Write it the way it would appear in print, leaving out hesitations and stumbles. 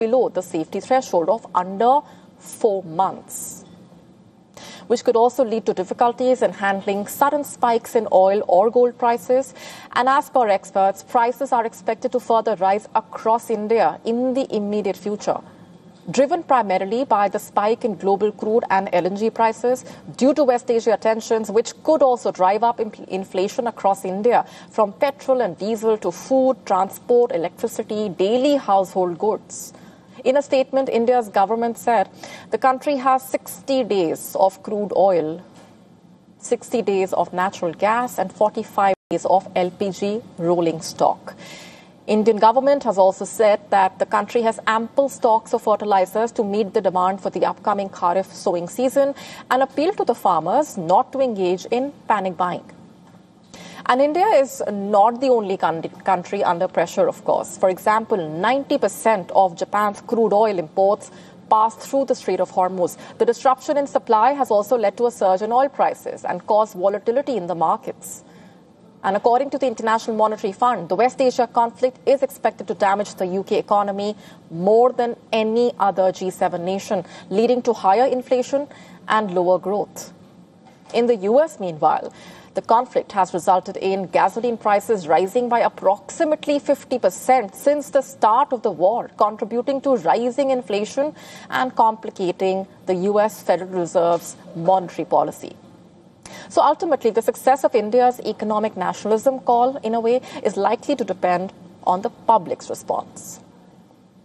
below the safety threshold of under 4 months, which could also lead to difficulties in handling sudden spikes in oil or gold prices. And as per experts, prices are expected to further rise across India in the immediate future, driven primarily by the spike in global crude and LNG prices due to West Asia tensions, which could also drive up inflation across India, from petrol and diesel to food, transport, electricity, daily household goods. In a statement, India's government said the country has 60 days of crude oil, 60 days of natural gas, and 45 days of LPG rolling stock. Indian government has also said that the country has ample stocks of fertilizers to meet the demand for the upcoming Kharif sowing season, and appealed to the farmers not to engage in panic buying. And India is not the only country under pressure, of course. For example, 90% of Japan's crude oil imports pass through the Strait of Hormuz. The disruption in supply has also led to a surge in oil prices and caused volatility in the markets. And according to the International Monetary Fund, the West Asia conflict is expected to damage the UK economy more than any other G7 nation, leading to higher inflation and lower growth. In the US, meanwhile, the conflict has resulted in gasoline prices rising by approximately 50% since the start of the war, contributing to rising inflation and complicating the US Federal Reserve's monetary policy. So ultimately, the success of India's economic nationalism call, in a way, is likely to depend on the public's response.